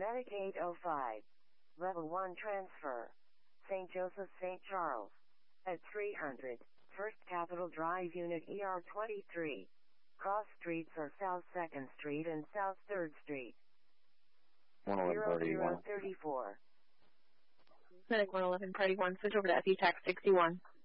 Medic 805. Level 1 transfer. St. Joseph, St. Charles. At 300. First Capitol Drive Unit ER23. Cross streets are South 2nd Street and South 3rd Street. 111 0034. Medic 111, Party 1, switch over to FU Tax 61.